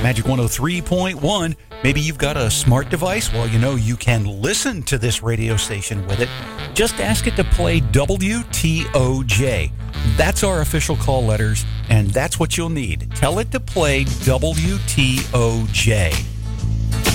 Magic 103.1. Maybe you've got a smart device. Well, you know, you can listen to this radio station with it. Just ask it to play WTOJ. That's our official call letters, and that's what you'll need. Tell it to play WTOJ.